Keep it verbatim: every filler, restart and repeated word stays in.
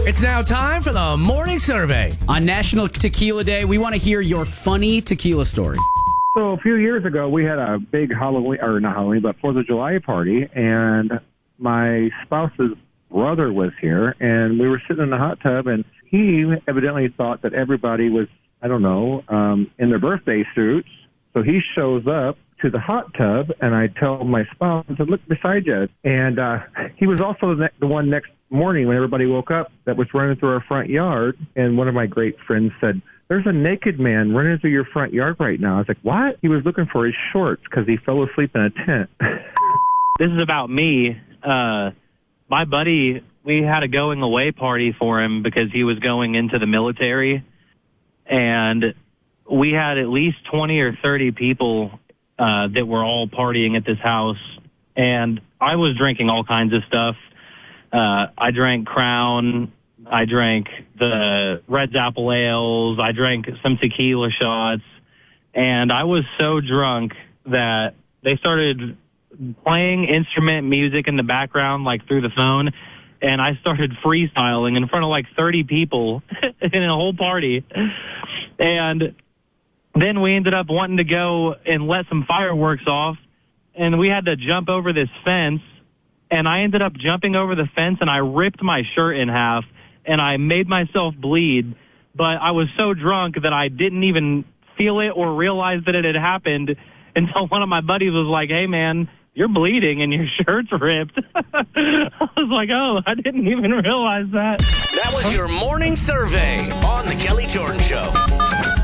It's now time for the morning survey. On National Tequila Day, we want to hear your funny tequila story. So a few years ago, we had a big Halloween, or not Halloween, but fourth of July party, and my spouse's brother was here, and we were sitting in the hot tub, and he evidently thought that everybody was, I don't know, um, in their birthday suits. So he shows up to the hot tub, and I tell my spouse, I said, look beside you. And uh, he was also the, the one next morning when everybody woke up that was running through our front yard, and one of my great friends said, there's a naked man running through your front yard right now. I was like, what? He was looking for his shorts because he fell asleep in a tent. This is about me. Uh, my buddy, we had a going away party for him because he was going into the military. And we had at least twenty or thirty people uh, that were all partying at this house. And I was drinking all kinds of stuff. Uh, I drank Crown. I drank the Red's Apple Ales. I drank some tequila shots. And I was so drunk that they started playing instrument music in the background, like through the phone. And I started freestyling in front of like thirty people in a whole party. And then we ended up wanting to go and let some fireworks off. And we had to jump over this fence. And I ended up jumping over the fence, and I ripped my shirt in half. And I made myself bleed, but I was so drunk that I didn't even feel it or realize that it had happened until one of my buddies was like, hey, man, you're bleeding and your shirt's ripped. I was like, oh, I didn't even realize that. That was your morning survey on The Kelly Jordan Show.